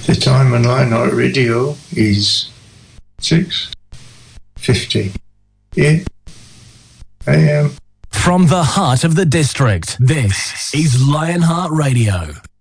The time on Lionheart Radio is 6:50 AM. From the heart of the district, this is Lionheart Radio.